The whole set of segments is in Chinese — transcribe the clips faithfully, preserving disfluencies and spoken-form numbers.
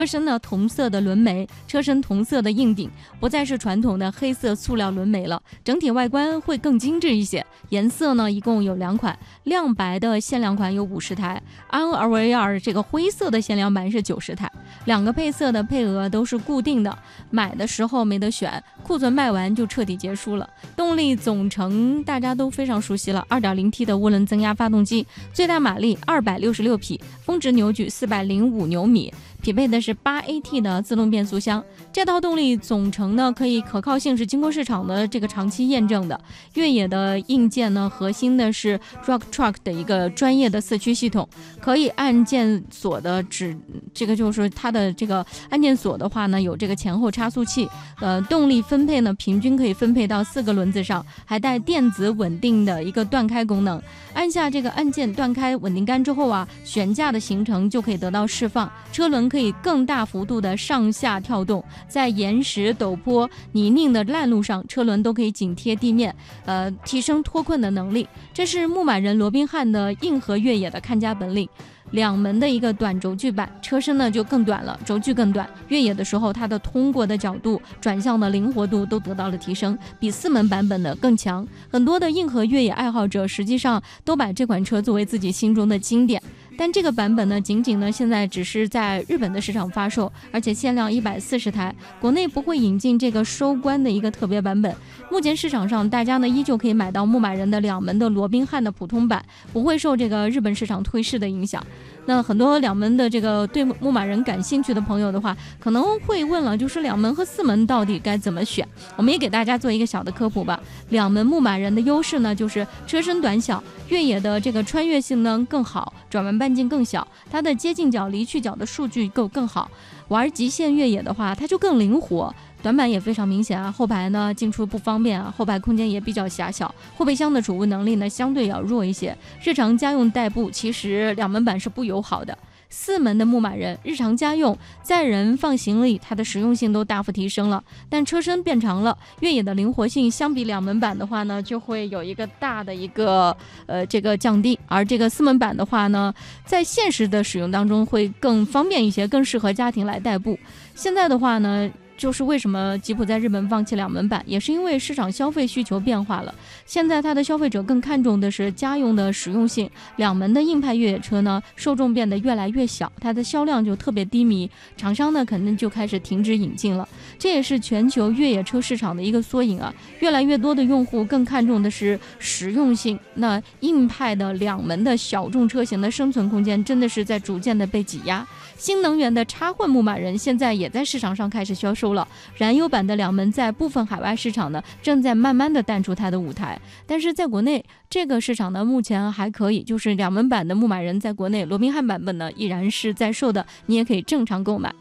车身呢同色的轮眉，车身同色的硬顶，不再是传统的黑色塑料轮眉了，整体外观会更精致一些。颜色呢一共有两款，亮白的限量款有五十台 ，R V R 这个灰色的限量版是九十台，两个配色的配额都是固定的，买的时候没得选，库存卖完就彻底结束了。动力总成大家都非常熟悉了 ，二点零 T 的涡轮增压发动机，最大马力二百六十六匹，峰值扭矩四百零五牛米。匹配的是 八 A T 的自动变速箱，这套动力总成呢，可以可靠性是经过市场的这个长期验证的。越野的硬件呢，核心的是 Rock Truck 的一个专业的四驱系统，可以按键锁的指，这个就是它的这个按键锁的话呢，有这个前后差速器，呃，动力分配呢，平均可以分配到四个轮子上，还带电子稳定的一个断开功能。按下这个按键断开稳定杆之后啊，悬架的行程就可以得到释放，车轮可以更大幅度的上下跳动，在岩石、陡坡、泥泞的烂路上，车轮都可以紧贴地面，呃，提升脱困的能力。这是牧马人罗宾汉的硬核越野的看家本领。两门的一个短轴距版，车身呢就更短了，轴距更短。越野的时候，它的通过的角度、转向的灵活度都得到了提升，比四门版本的更强。很多的硬核越野爱好者实际上都把这款车作为自己心中的经典。但这个版本呢，仅仅呢现在只是在日本的市场发售，而且限量一百四十台，国内不会引进这个收官的一个特别版本。目前市场上大家呢依旧可以买到牧马人的两门的罗宾汉的普通版，不会受这个日本市场退市的影响。那很多两门的这个对牧马人感兴趣的朋友的话，可能会问了，就是两门和四门到底该怎么选？我们也给大家做一个小的科普吧。两门牧马人的优势呢，就是车身短小，越野的这个穿越性能更好，转弯半径更小，它的接近角、离去角的数据够更好。玩极限越野的话，它就更灵活。短板也非常明显啊，后排呢进出不方便啊，后排空间也比较狭小，后备箱的储物能力呢相对要弱一些，日常家用代步其实两门版是不友好的。四门的牧马人日常家用载人放行李，它的实用性都大幅提升了，但车身变长了，越野的灵活性相比两门版的话呢，就会有一个大的一个呃这个降低。而这个四门版的话呢，在现实的使用当中会更方便一些，更适合家庭来代步。现在的话呢，就是为什么吉普在日本放弃两门版，也是因为市场消费需求变化了。现在它的消费者更看重的是家用的实用性，两门的硬派越野车呢，受众变得越来越小，它的销量就特别低迷，厂商呢肯定就开始停止引进了。这也是全球越野车市场的一个缩影啊，越来越多的用户更看重的是实用性。那硬派的两门的小众车型的生存空间真的是在逐渐的被挤压。新能源的插混牧马人现在也在市场上开始销售了，燃油版的两门在部分海外市场呢正在慢慢的淡出它的舞台，但是在国内这个市场呢目前还可以，就是两门版的牧马人在国内罗宾汉版本呢依然是在售的，你也可以正常购买。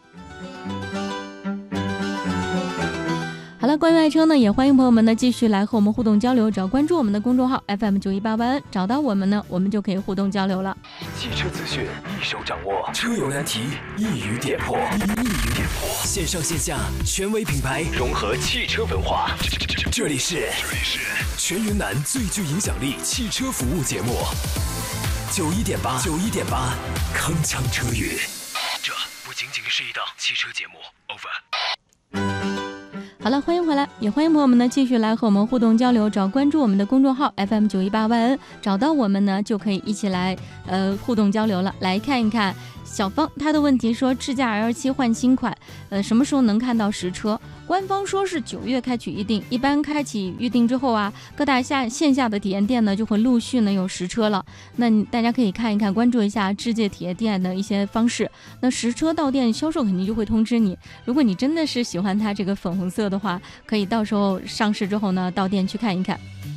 好了，关于爱车呢，也欢迎朋友们呢继续来和我们互动交流，只要关注我们的公众号 F M 九一八万，找到我们呢，我们就可以互动交流了。 汽车资讯一手掌握，车友难题一语点破，一语点破，线上线下权威品牌融合汽车文化，这里是这里是全云南最具影响力汽车服务节目，九一点八九一点八，铿锵车语，这不仅仅是一档汽车节目 ，over。 好了，欢迎回来，也欢迎朋友们呢继续来和我们互动交流，只要关注我们的公众号 F M 九一八万，找到我们呢就可以一起来呃互动交流了。来看一看小芳她的问题，说智驾 L 七换新款，呃什么时候能看到实车？官方说是九月开启预定，一般开启预定之后啊，各大下线下的体验店呢就会陆续呢有实车了。那大家可以看一看，关注一下智界体验店的一些方式。那实车到店，销售肯定就会通知你。如果你真的是喜欢它这个粉红色的话，可以到时候上市之后呢，到店去看一看。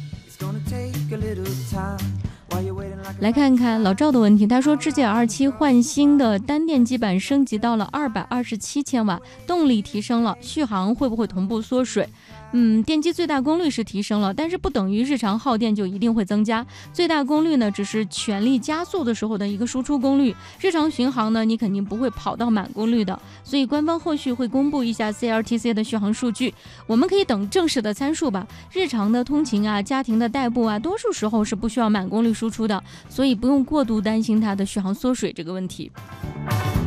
来看看老赵的问题，他说智界 R 七 换新的单电机版升级到了二百二十七千瓦，动力提升了，续航会不会同步缩水？嗯，电机最大功率是提升了，但是不等于日常耗电就一定会增加。最大功率呢，只是全力加速的时候的一个输出功率，日常巡航呢，你肯定不会跑到满功率的。所以官方后续会公布一下 C L T C 的续航数据，我们可以等正式的参数吧。日常的通勤啊、家庭的代步啊，多数时候是不需要满功率输出的，所以不用过度担心它的续航缩水这个问题。